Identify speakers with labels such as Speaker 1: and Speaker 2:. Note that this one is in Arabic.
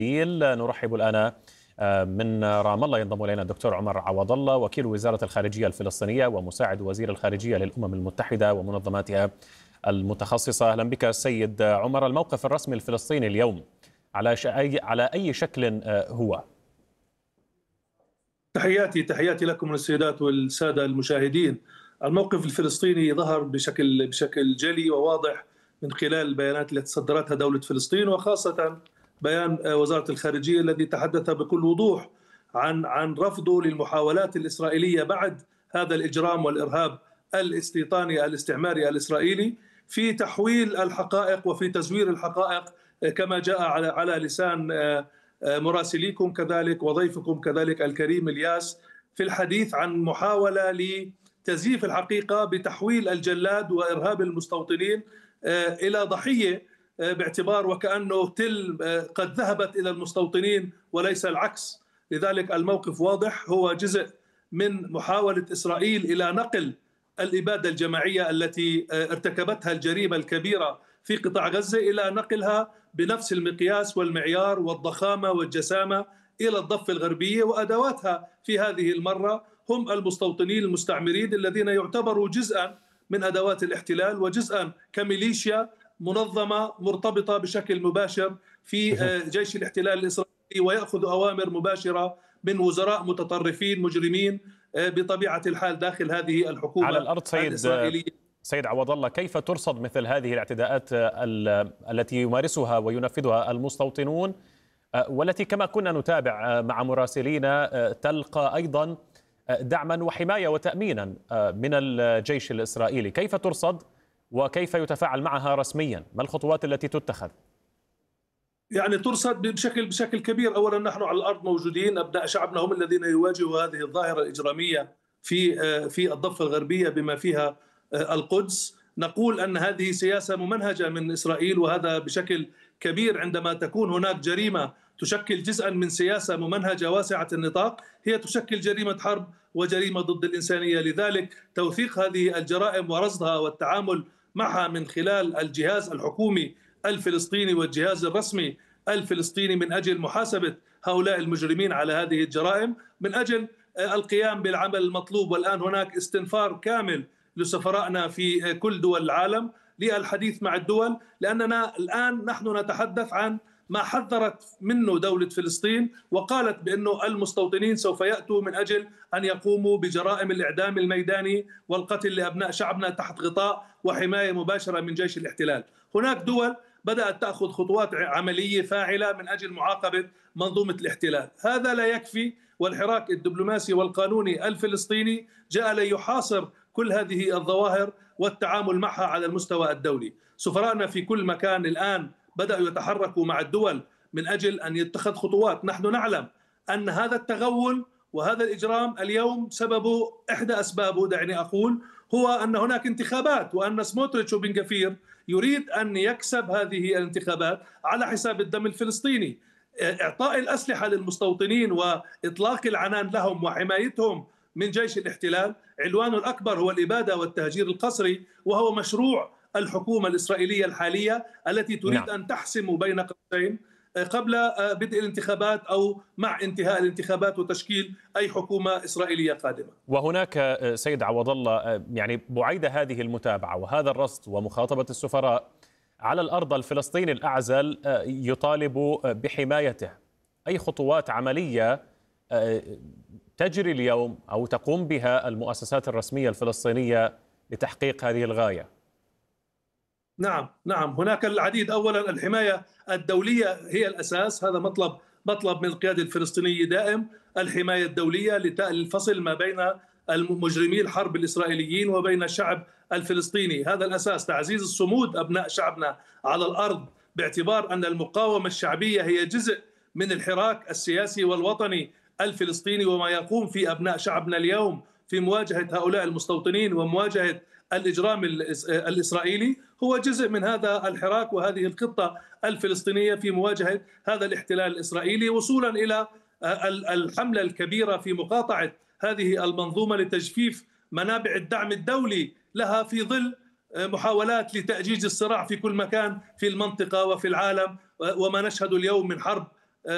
Speaker 1: نرحب الآن من رام الله ينضم إلينا الدكتور عمر عوض الله، وكيل وزارة الخارجية الفلسطينية ومساعد وزير الخارجية للأمم المتحدة ومنظماتها المتخصصة. أهلا بك السيد عمر. الموقف الرسمي الفلسطيني اليوم على أي شكل هو؟
Speaker 2: تحياتي لكم السيدات والسادة المشاهدين. الموقف الفلسطيني ظهر بشكل جلي وواضح من خلال البيانات التي صدرتها دولة فلسطين، وخاصة بيان وزارة الخارجية الذي تحدث بكل وضوح عن رفضه للمحاولات الإسرائيلية بعد هذا الإجرام والإرهاب الاستيطاني الاستعماري الإسرائيلي في تحويل الحقائق وفي تزوير الحقائق كما جاء على لسان مراسليكم كذلك وضيفكم كذلك الكريم الياس في الحديث عن محاولة لتزييف الحقيقة بتحويل الجلاد وإرهاب المستوطنين إلى ضحية، باعتبار وكأنه تل قد ذهبت إلى المستوطنين وليس العكس. لذلك الموقف واضح، هو جزء من محاولة إسرائيل إلى نقل الإبادة الجماعية التي ارتكبتها الجريمة الكبيرة في قطاع غزة إلى نقلها بنفس المقياس والمعيار والضخامة والجسامة إلى الضفة الغربية، وأدواتها في هذه المرة هم المستوطنين المستعمرين الذين يعتبروا جزءا من أدوات الاحتلال وجزءا كميليشيا منظمة مرتبطة بشكل مباشر في جيش الاحتلال الإسرائيلي، ويأخذ أوامر مباشرة من وزراء متطرفين مجرمين بطبيعة الحال داخل هذه الحكومة
Speaker 1: على الأرض.
Speaker 2: الإسرائيلية.
Speaker 1: سيد عوض الله، كيف ترصد مثل هذه الاعتداءات التي يمارسها وينفذها المستوطنون، والتي كما كنا نتابع مع مراسلينا تلقى أيضا دعما وحماية وتأمينا من الجيش الإسرائيلي؟ كيف ترصد وكيف يتفاعل معها رسميا؟ ما الخطوات التي تتخذ؟
Speaker 2: يعني ترصد بشكل كبير. أولا نحن على الأرض موجودين، أبناء شعبنا هم الذين يواجهوا هذه الظاهرة الإجرامية في الضفة الغربية بما فيها القدس. نقول أن هذه سياسة ممنهجة من إسرائيل، وهذا بشكل كبير عندما تكون هناك جريمة تشكل جزءا من سياسة ممنهجة واسعة النطاق، هي تشكل جريمة حرب وجريمة ضد الإنسانية. لذلك توثيق هذه الجرائم ورصدها والتعامل معها من خلال الجهاز الحكومي الفلسطيني والجهاز الرسمي الفلسطيني من أجل محاسبة هؤلاء المجرمين على هذه الجرائم، من أجل القيام بالعمل المطلوب. والآن هناك استنفار كامل لسفرائنا في كل دول العالم للحديث مع الدول، لأننا الآن نحن نتحدث عن ما حذرت منه دولة فلسطين، وقالت بأنه المستوطنين سوف يأتوا من أجل أن يقوموا بجرائم الإعدام الميداني والقتل لأبناء شعبنا تحت غطاء وحماية مباشرة من جيش الاحتلال. هناك دول بدأت تأخذ خطوات عملية فاعلة من أجل معاقبة منظومة الاحتلال. هذا لا يكفي، والحراك الدبلوماسي والقانوني الفلسطيني جاء ليحاصر كل هذه الظواهر والتعامل معها على المستوى الدولي. سفراءنا في كل مكان الآن بدأوا يتحركوا مع الدول من أجل أن يتخذ خطوات. نحن نعلم أن هذا التغول وهذا الإجرام اليوم سببه، إحدى أسبابه دعني أقول، هو أن هناك انتخابات، وأن سموتريتش وبن غفير يريد أن يكسب هذه الانتخابات على حساب الدم الفلسطيني. إعطاء الأسلحة للمستوطنين وإطلاق العنان لهم وحمايتهم من جيش الاحتلال عنوانه الأكبر هو الإبادة والتهجير القسري، وهو مشروع الحكومة الإسرائيلية الحالية التي تريد أن تحسم بين قوسين قبل بدء الانتخابات أو مع انتهاء الانتخابات وتشكيل أي حكومة إسرائيلية قادمة.
Speaker 1: وهناك سيد عوض الله، يعني بعيد هذه المتابعة وهذا الرصد ومخاطبة السفراء على الأرض، الفلسطيني الأعزل يطالب بحمايته. أي خطوات عملية تجري اليوم أو تقوم بها المؤسسات الرسمية الفلسطينية لتحقيق هذه الغاية؟
Speaker 2: نعم هناك العديد. أولا الحماية الدولية هي الأساس، هذا مطلب من القيادة الفلسطينية دائم، الحماية الدولية للفصل ما بين المجرمي الحرب الإسرائيليين وبين الشعب الفلسطيني. هذا الأساس، تعزيز الصمود أبناء شعبنا على الأرض، باعتبار أن المقاومة الشعبية هي جزء من الحراك السياسي والوطني الفلسطيني، وما يقوم في أبناء شعبنا اليوم في مواجهة هؤلاء المستوطنين ومواجهة الإجرام الإسرائيلي هو جزء من هذا الحراك وهذه الخطة الفلسطينية في مواجهة هذا الاحتلال الإسرائيلي، وصولا إلى الحملة الكبيرة في مقاطعة هذه المنظومة لتجفيف منابع الدعم الدولي لها في ظل محاولات لتأجيج الصراع في كل مكان في المنطقة وفي العالم، وما نشهد اليوم من حرب